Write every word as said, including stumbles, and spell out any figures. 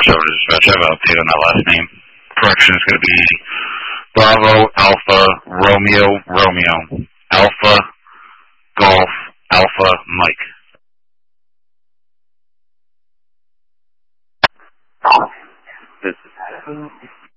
switch over to dispatch. I have an update on that last name. Correction is going to be Bravo, Alpha, Romeo, Romeo, Alpha, Golf, Alpha, Mike. This is